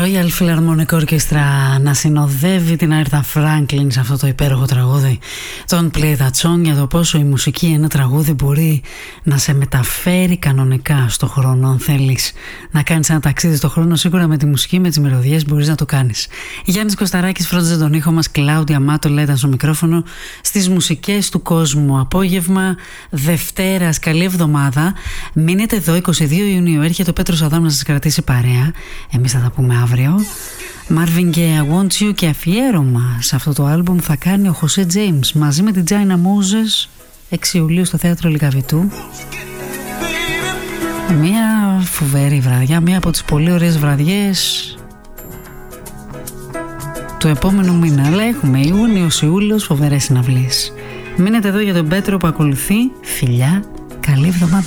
Royal Philharmonic Orchestra να συνοδεύει την Aretha Franklin σε αυτό το υπέροχο τραγούδι. Τον Play That Song, για το πόσο η μουσική, ένα τραγούδι μπορεί να σε μεταφέρει κανονικά στο χρόνο. Αν θέλεις να κάνεις ένα ταξίδι στο χρόνο, σίγουρα με τη μουσική, με τις μελωδιές μπορείς να το κάνεις. Γιάννης Κωσταράκης φρόντιζε τον ήχο μας, Κλάουδια Μάτολα ήταν στο μικρόφωνο, στις μουσικές του κόσμου. Απόγευμα Δευτέρας, καλή εβδομάδα. Μείνετε εδώ, 22 Ιουνίου έρχεται ο Πέτρος Αδάμ να σας κρατήσει παρέα. Εμείς θα τα πούμε αύριο. Marvin και I Want You, και αφιέρωμα σε αυτό το άλμπουμ θα κάνει ο Jose James μαζί με την Jaina Moses 6 Ιουλίου στο Θέατρο Λυκαβητού. Μια φοβερή βραδιά, μια από τις πολύ ωραίες βραδιές του επόμενου μήνα. Αλλά έχουμε Ιούνιος, φοβερές συναυλίες. Μείνετε εδώ για τον Πέτρο που ακολουθεί. Φιλιά, καλή εβδομάδα.